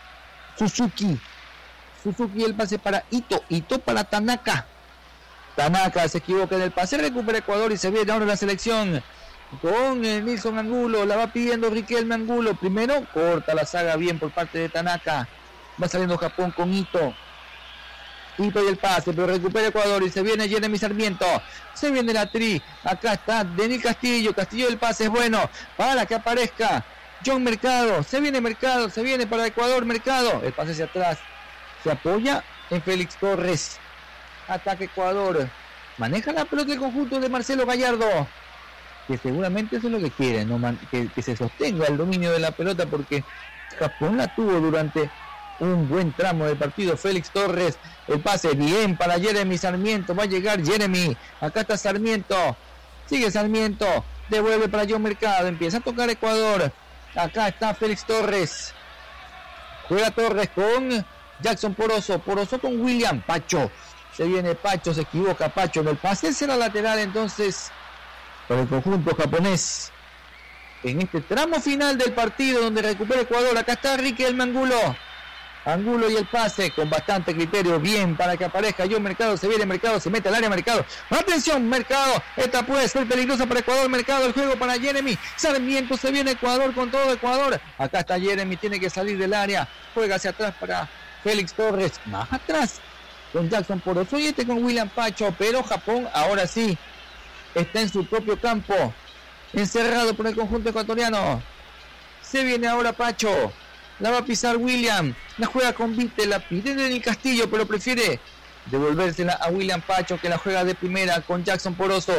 Suzuki. Suzuki el pase para Ito. Ito para Tanaka. Tanaka se equivoca en el pase. Recupera Ecuador y se viene ahora la selección. Con el Nilson Angulo, la va pidiendo Riquelme Angulo. Primero corta la saga bien por parte de Tanaka. Va saliendo Japón con Ito. Ito y el pase, pero recupera Ecuador y se viene Jeremy Sarmiento. Se viene la tri. Acá está Denis Castillo. Castillo el pase es bueno para que aparezca John Mercado. Se viene Mercado, se viene para Ecuador Mercado. El pase hacia atrás. Se apoya en Félix Torres. Ataque Ecuador. Maneja la pelota el conjunto de Marcelo Gallardo, que seguramente eso es lo que quiere, ¿no? que, que se sostenga el dominio de la pelota, porque Japón la tuvo durante un buen tramo del partido. Félix Torres, el pase bien para Jeremy Sarmiento, va a llegar Jeremy, acá está Sarmiento, sigue Sarmiento, devuelve para John Mercado, empieza a tocar Ecuador, acá está Félix Torres, juega Torres con Jackson Poroso, Poroso con William Pacho, se viene Pacho, se equivoca Pacho en el pase, será lateral entonces para el conjunto japonés en este tramo final del partido donde recupera Ecuador. Acá está Riquelme Angulo, Angulo y el pase con bastante criterio, bien para que aparezca John Mercado, se viene Mercado, se mete al área Mercado, atención Mercado, esta puede ser peligrosa para Ecuador. Mercado, el juego para Jeremy Sarmiento, se viene Ecuador con todo Ecuador, acá está Jeremy, tiene que salir del área, juega hacia atrás para Félix Torres, más atrás con Jackson Poroso y este con William Pacho, pero Japón ahora sí está en su propio campo, encerrado por el conjunto ecuatoriano. Se viene ahora Pacho, la va a pisar William, la juega con Vite, la pide en el Castillo, pero prefiere devolvérsela a William Pacho, que la juega de primera con Jackson Poroso.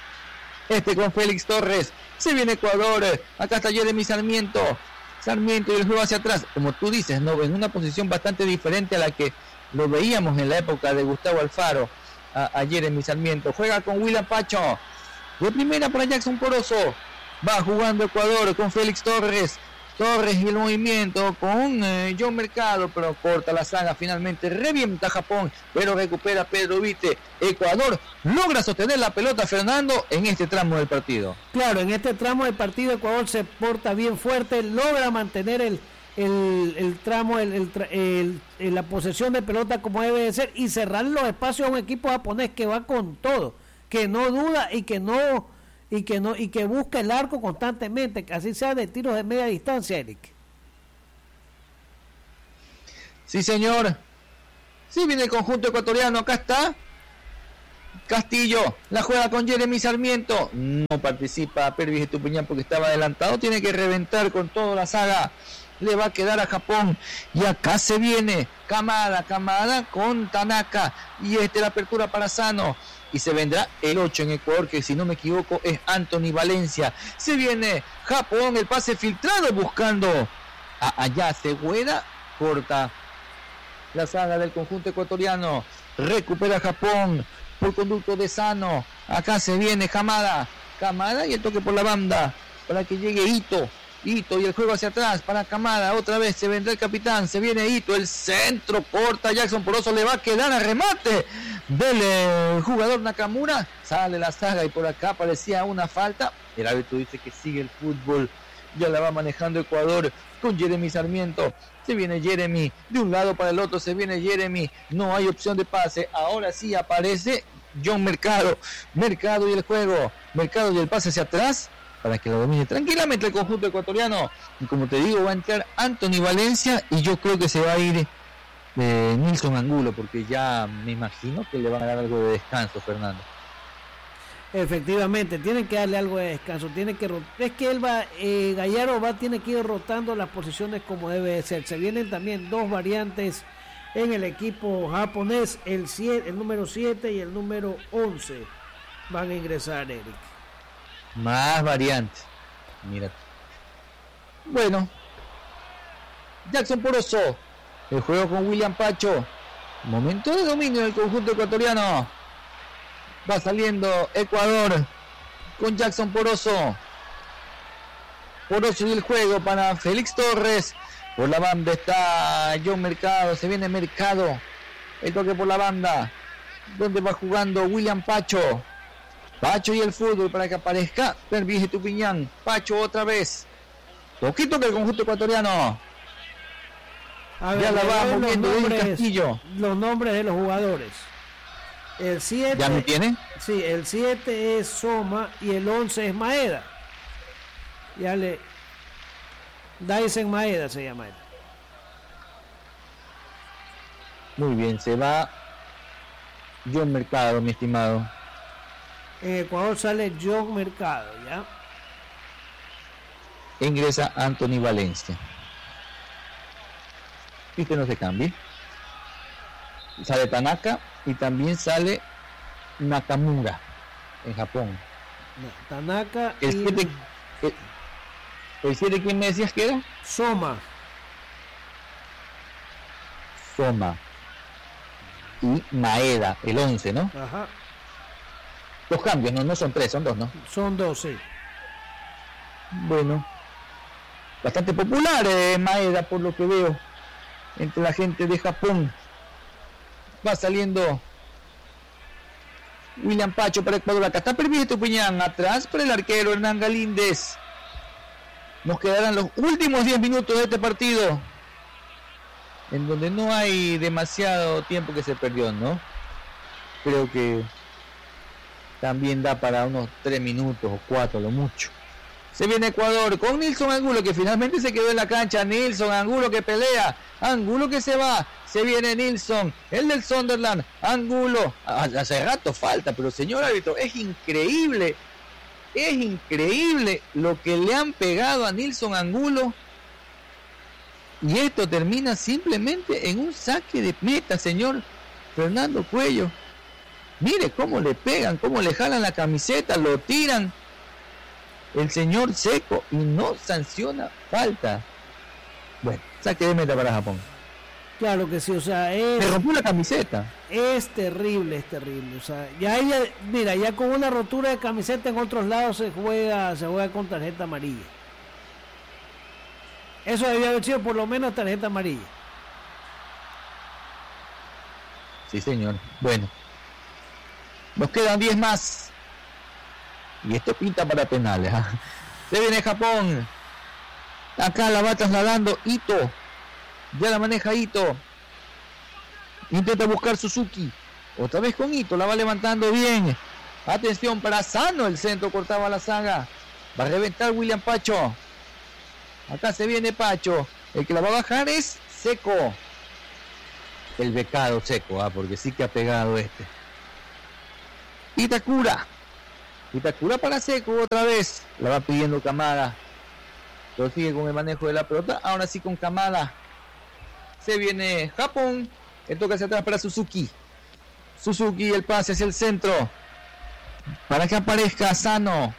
Este con Félix Torres, se viene Ecuador, acá está Jeremy Sarmiento, Sarmiento y el juego hacia atrás, como tú dices, no, en una posición bastante diferente a la que lo veíamos en la época de Gustavo Alfaro. A, a Jeremy Sarmiento, juega con William Pacho, de primera para Jackson Poroso, va jugando Ecuador con Félix Torres, Torres y el movimiento con eh, John Mercado, pero corta la saga, finalmente revienta Japón, pero recupera Pedro Vite. Ecuador logra sostener la pelota, Fernando, en este tramo del partido. Claro, en este tramo del partido Ecuador se porta bien fuerte, logra mantener el, el, el tramo, el, el, el, el, la posesión de pelota como debe de ser y cerrar los espacios a un equipo japonés que va con todo, que no duda y que no y que no y que busca el arco constantemente, que así sea de tiros de media distancia, Eric. Sí, señor. Sí, viene el conjunto ecuatoriano, acá está Castillo, la juega con Jeremy Sarmiento, no participa Pervis Estupiñán porque estaba adelantado, tiene que reventar con toda la saga, le va a quedar a Japón, y acá se viene Kamada, Kamada con Tanaka, y este la apertura para Sano, y se vendrá el ocho en Ecuador, que si no me equivoco es Anthony Valencia, se viene Japón, el pase filtrado buscando a allá, Següeda, corta la saga del conjunto ecuatoriano, recupera Japón por conducto de Sano, acá se viene Kamada, Kamada y el toque por la banda para que llegue Ito, Ito y el juego hacia atrás para Kamada, otra vez se vendrá el capitán, se viene Ito, el centro corta Jackson Poroso, le va a quedar a remate del eh, jugador Nakamura, sale la saga y por acá parecía una falta, el árbitro dice que sigue el fútbol, ya la va manejando Ecuador con Jeremy Sarmiento, se viene Jeremy, de un lado para el otro se viene Jeremy, no hay opción de pase, ahora sí aparece John Mercado, Mercado y el juego, Mercado y el pase hacia atrás, para que lo domine tranquilamente el conjunto ecuatoriano, y como te digo va a entrar Anthony Valencia, y yo creo que se va a ir eh, Nilson Angulo, porque ya me imagino que le van a dar algo de descanso, Fernando. Efectivamente, tienen que darle algo de descanso, tiene que es que él va, eh, Gallardo va tiene que ir rotando las posiciones como debe de ser. Se vienen también dos variantes en el equipo japonés, el siete, el número siete y el número once van a ingresar, Eric. Más variantes. Mira. Bueno. Jackson Poroso, el juego con William Pacho. Momento de dominio del conjunto ecuatoriano. Va saliendo Ecuador con Jackson Poroso. Poroso y el juego para Félix Torres. Por la banda está John Mercado. Se viene Mercado. El toque por la banda. Donde va jugando William Pacho. Pacho y el fútbol para que aparezca Pervis Estupiñán. Pacho otra vez. Toquito que el conjunto ecuatoriano. A ver, ya la va moviendo el Castillo. Los nombres de los jugadores. El siete, ¿ya me tiene? Sí, el siete es Soma y el once es Maeda. Ya le... Dyson Maeda se llama él. Muy bien, se va John Mercado, mi estimado. En Ecuador sale John Mercado, ¿ya? Ingresa Anthony Valencia. Y que no se cambie. Sale Tanaka y también sale Nakamura en Japón. No, Tanaka el y... siete, el, el siete, ¿quién me decías que era? Soma. Soma. Y Maeda, el once, ¿no? Ajá. Dos cambios, no, no son tres, son dos, ¿no? Son dos, sí. Bueno. Bastante popular eh, Maeda, por lo que veo, entre la gente de Japón. Va saliendo William Pacho para Ecuador. Acá está Pervis Estupiñán. Atrás para el arquero Hernán Galíndez. Nos quedarán los últimos diez minutos de este partido, en donde no hay demasiado tiempo que se perdió, ¿no? Creo que también da para unos tres minutos o cuatro, lo mucho. Se viene Ecuador con Nilson Angulo, que finalmente se quedó en la cancha. Nilson Angulo que pelea. Angulo que se va. Se viene Nilson, el del Sunderland. Angulo. Hace rato falta, pero señor árbitro, es increíble. Es increíble lo que le han pegado a Nilson Angulo. Y esto termina simplemente en un saque de meta, señor Fernando Cuello. Mire cómo le pegan, cómo le jalan la camiseta, lo tiran. El señor Seco y no sanciona falta. Bueno, saque de meta para Japón. Claro que sí, o sea, es... Se rompió la camiseta. Es terrible, es terrible. O sea, ya ella, mira, ya con una rotura de camiseta en otros lados se juega, se juega con tarjeta amarilla. Eso debía haber sido por lo menos tarjeta amarilla. Sí, señor. Bueno. Nos quedan diez más. Y esto pinta para penales. ¿eh? Se viene Japón. Acá la va trasladando Ito. Ya la maneja Ito. Intenta buscar Suzuki. Otra vez con Ito. La va levantando bien. Atención para Sano. El centro cortaba la saga. Va a reventar William Pacho. Acá se viene Pacho. El que la va a bajar es Seco. El becado Seco, ¿ah? Porque sí que ha pegado este. Itakura. Itakura para Seco otra vez. La va pidiendo Kamada. Pero sigue con el manejo de la pelota. Ahora sí con Kamada. Se viene Japón. El toque hacia atrás para Suzuki. Suzuki, el pase hacia el centro. Para que aparezca Sano.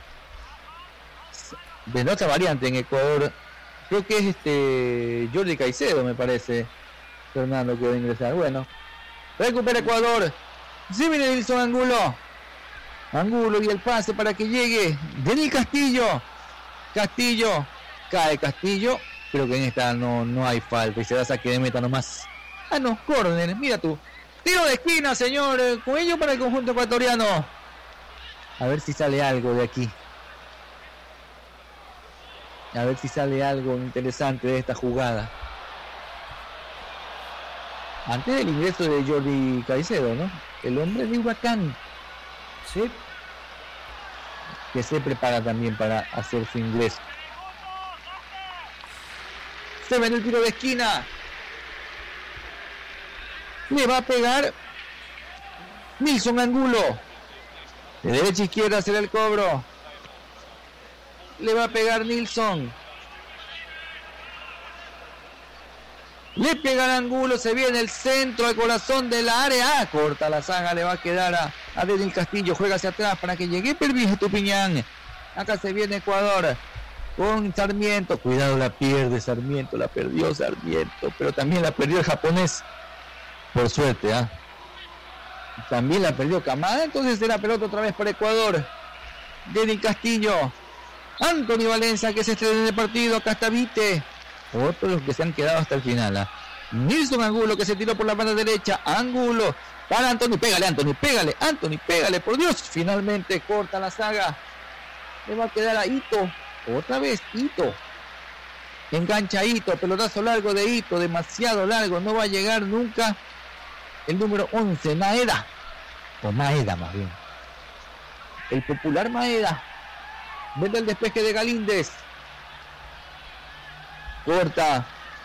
De otra variante en Ecuador. Creo que es este Jordi Caicedo, me parece. Fernando que va a ingresar. Bueno. Recupera Ecuador. Se viene Nilson Angulo. Angulo y el pase para que llegue Denis Castillo. Castillo. Cae Castillo. Creo que en esta no, no hay falta. Y se da saque de meta nomás. Ah, no, córner. Mira tú. Tiro de esquina, señor. Cuello para el conjunto ecuatoriano. A ver si sale algo de aquí. A ver si sale algo interesante de esta jugada. Antes del ingreso de Jordi Caicedo, ¿no? El hombre de Huracán. Sí. Que se prepara también para hacer su ingreso. Se ven el tiro de esquina. Le va a pegar Nilson Angulo. De derecha a izquierda será el cobro. Le va a pegar Nilson. Le pega al Angulo, se viene el centro al corazón de la área. Ah, corta la saga, le va a quedar a, a Denis Castillo. Juega hacia atrás para que llegue Pervis Estupiñán. Acá se viene Ecuador con Sarmiento. Cuidado, la pierde Sarmiento, la perdió Sarmiento. Pero también la perdió el japonés. Por suerte, ¿ah? ¿eh? También la perdió Kamada. Entonces será pelota otra vez para Ecuador. Denis Castillo. Anthony Valencia que se estrena en el partido. Acá está Vite. Otros los que se han quedado hasta el final. ¿eh? Nilson Angulo que se tiró por la banda derecha. Angulo para Anthony. Pégale, Anthony, pégale, Anthony, pégale, por Dios. Finalmente corta la saga. Le va a quedar a Ito. Otra vez Ito. Engancha a Ito. Pelotazo largo de Ito. Demasiado largo. No va a llegar nunca el número once, Maeda. O Maeda más bien. El popular Maeda. Vende el despeje de Galíndez. Corta.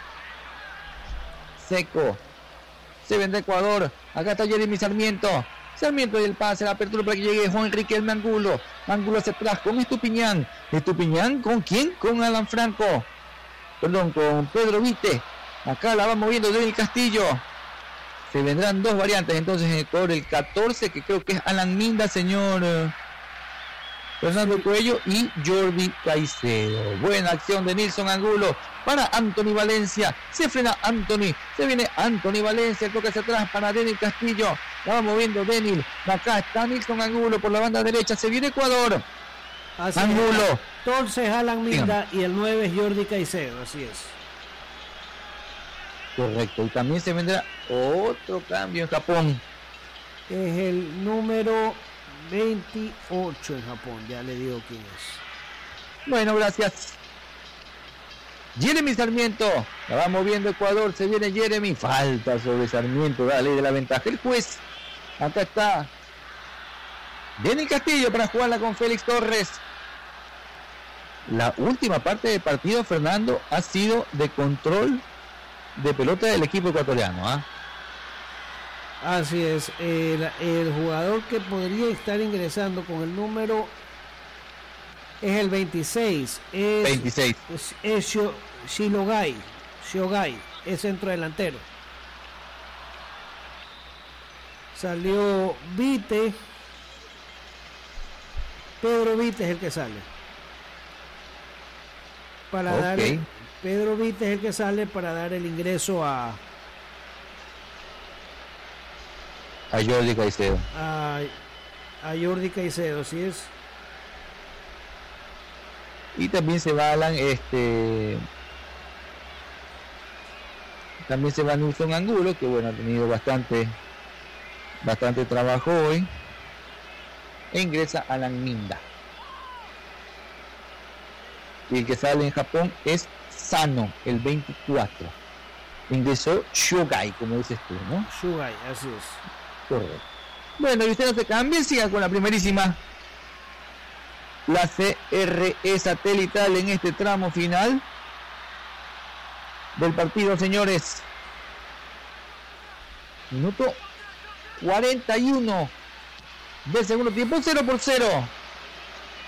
Seco. Se vende Ecuador. Acá está Jeremy Sarmiento. Sarmiento y el pase, la apertura para que llegue Juan Enrique el Angulo. Angulo hacia atrás con Estupiñán. Estupiñán, ¿con quién? Con Alan Franco. Perdón, con Pedro Vite. Acá la va moviendo Denis Castillo. Se vendrán dos variantes entonces en Ecuador. El catorce, que creo que es Alan Minda, señor Fernando Cuello, y Jordi Caicedo. Buena acción de Nilson Angulo para Anthony Valencia. Se frena Anthony. Se viene Anthony Valencia. Toca hacia atrás para Denis Castillo. La va moviendo Denis. Acá está Nilson Angulo por la banda derecha. Se viene Ecuador. Así Angulo. Es. Entonces Alan Minda. Dígame. Y el nueve es Jordi Caicedo. Así es. Correcto. Y también se vendrá otro cambio en Japón. Es el número veintiocho en Japón. Ya le digo quién es. Bueno, gracias. Jeremy Sarmiento. La va moviendo Ecuador. Se viene Jeremy. Falta sobre Sarmiento. Da la ley de la ventaja. El juez. Acá está Denis Castillo para jugarla con Félix Torres. La última parte del partido, Fernando, ha sido de control de pelota del equipo ecuatoriano. ¿ah? Así es. El, el jugador que podría estar ingresando con el número es el veintiséis. Es, veintiséis. Es, es Shio, Shilogai. Shiogai. Es centro delantero. Salió Vite. Pedro Vite es el que sale. Para okay. dar el, Pedro Vite es el que sale para dar el ingreso a a Jordi Caicedo. A, a Jordi Caicedo, así es. Y también se va Alan, este también se va Nilson Angulo, que bueno, ha tenido bastante bastante trabajo hoy. E ingresa Alan Minda. y el que sale en Japón es Sano, el veinticuatro. Ingresó Shogai, como dices tú, ¿no? Shogai, así es. Correcto. Bueno, y usted no se cambie, siga con la primerísima. La C R E satelital en este tramo final del partido, señores. Minuto cuarenta y uno del segundo tiempo, cero por cero.